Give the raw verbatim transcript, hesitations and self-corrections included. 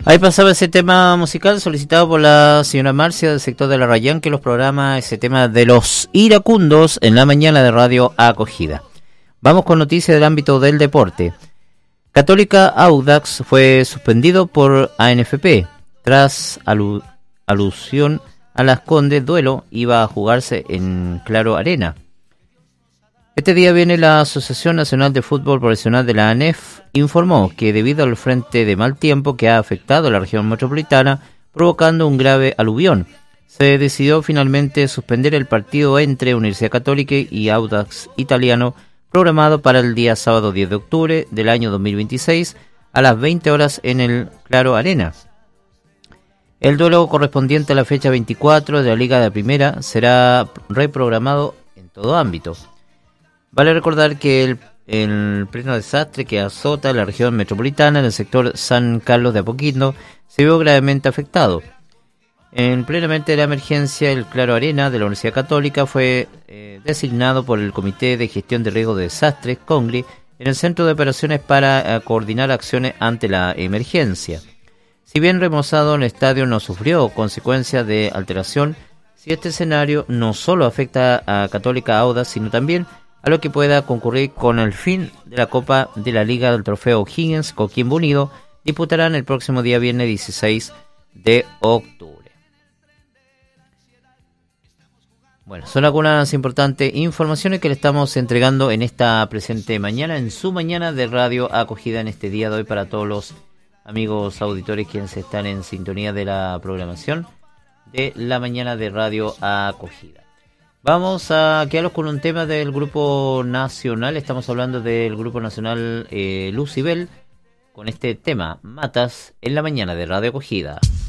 Ahí pasaba ese tema musical solicitado por la señora Marcia del sector de La Rayán, que los programa ese tema de los iracundos en la mañana de Radio Acogida. Vamos con noticias del ámbito del deporte. Católica Audax fue suspendido por A N F P tras alu- alusión a Las Condes. Duelo iba a jugarse en Claro Arena. Este día viene la Asociación Nacional de Fútbol Profesional de la A N E F informó que debido al frente de mal tiempo que ha afectado a la región metropolitana, provocando un grave aluvión, se decidió finalmente suspender el partido entre Universidad Católica y Audax Italiano, programado para el día sábado diez de octubre del año dos mil veintiséis a las veinte horas en el Claro Arena. El duelo correspondiente a la fecha veinticuatro de la Liga de Primera será reprogramado en todo ámbito. Vale recordar que el, el pleno desastre que azota la región metropolitana en el sector San Carlos de Apoquindo se vio gravemente afectado. En plenamente de la emergencia, el Claro Arena de la Universidad Católica fue eh, designado por el Comité de Gestión de Riesgo de Desastres, CONGRI, en el Centro de Operaciones para eh, coordinar acciones ante la emergencia. Si bien remozado, el estadio no sufrió consecuencias de alteración, si este escenario no solo afecta a Católica Audax, sino también a lo que pueda concurrir con el fin de la Copa de la Liga del Trofeo Higgins, Coquimbo Unido, disputarán el próximo día viernes dieciséis de octubre. Bueno, son algunas importantes informaciones que le estamos entregando en esta presente mañana, en su mañana de Radio Acogida en este día de hoy para todos los amigos auditores quienes están en sintonía de la programación de la mañana de Radio Acogida. Vamos a quedarnos con un tema del Grupo Nacional. Estamos hablando del Grupo Nacional eh, Lucibel con este tema, Matas, en la mañana de Radio Acogida.